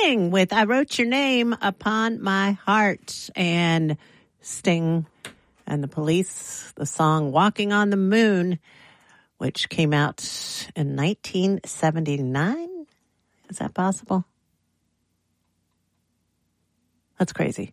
Sting with I Wrote Your Name Upon My Heart, and Sting and the Police, the song Walking on the Moon, which came out in 1979. Is that possible? That's crazy.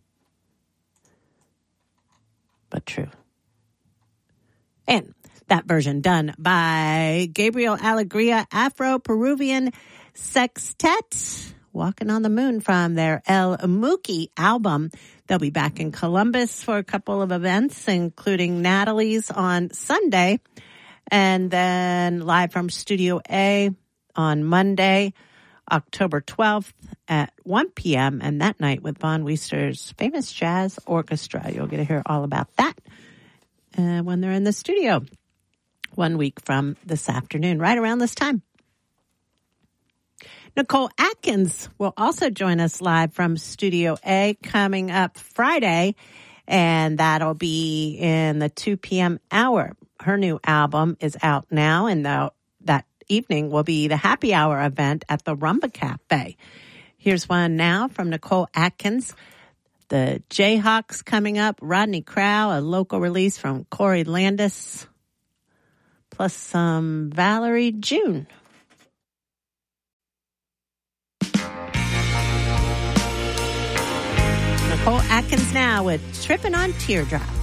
But true. And that version done by Gabriel Alegría Afro-Peruvian Sextet, Walking on the Moon from their El Mookie album. They'll be back in Columbus for a couple of events, including Natalie's on Sunday, and then live from Studio A on Monday, October 12th at 1 p.m., and that night with Von Weister's Famous Jazz Orchestra. You'll get to hear all about that when they're in the studio 1 week from this afternoon, right around this time. Nicole Atkins will also join us live from Studio A coming up Friday, and that'll be in the 2 p.m. hour. Her new album is out now, and that evening will be the happy hour event at the Rumba Cafe. Here's one now from Nicole Atkins. The Jayhawks coming up, Rodney Crowell, a local release from Corey Landis, plus some Valerie June. Nicole Atkins now with Trippin' on Teardrops.